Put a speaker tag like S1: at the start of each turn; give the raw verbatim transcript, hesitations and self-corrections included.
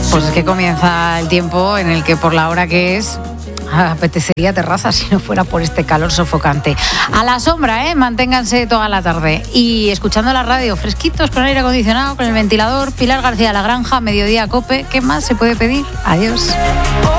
S1: Pues es que comienza el tiempo en el que por la hora que es apetecería terraza si no fuera por este calor sofocante. A la sombra, ¿eh? Manténganse toda la tarde. Y escuchando la radio, fresquitos, con aire acondicionado, con el ventilador. Pilar García La Granja, Mediodía Cope. ¿Qué más se puede pedir? Adiós.